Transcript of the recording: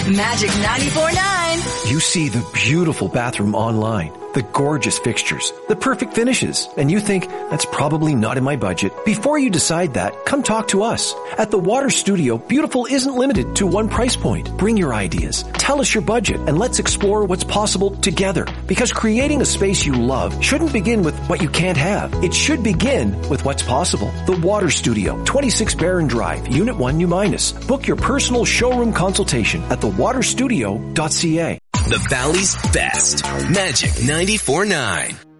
Magic 94.9. You see the beautiful bathroom online, the gorgeous fixtures, the perfect finishes, and you think, that's probably not in my budget. Before you decide that, come talk to us. At the Water Studio, beautiful isn't limited to one price point. Bring your ideas, tell us your budget, and let's explore what's possible together. Because creating a space you love shouldn't begin with what you can't have. It should begin with what's possible. The Water Studio, 26 Barron Drive, Unit 1, New Minas. Book your personal showroom consultation at thewaterstudio.ca. The Valley's best. Magic 94.9.